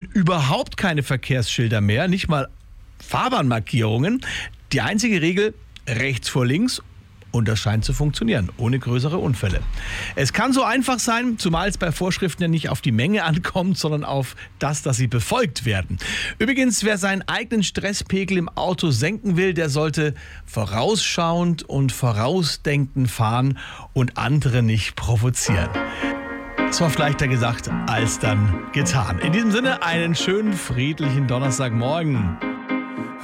überhaupt keine Verkehrsschilder mehr, nicht mal Fahrbahnmarkierungen. Die einzige Regel, rechts vor links. Und das scheint zu funktionieren, ohne größere Unfälle. Es kann so einfach sein, zumal es bei Vorschriften ja nicht auf die Menge ankommt, sondern auf das, dass sie befolgt werden. Übrigens, wer seinen eigenen Stresspegel im Auto senken will, der sollte vorausschauend und vorausdenkend fahren und andere nicht provozieren. Es war oft leichter gesagt als dann getan. In diesem Sinne einen schönen, friedlichen Donnerstagmorgen.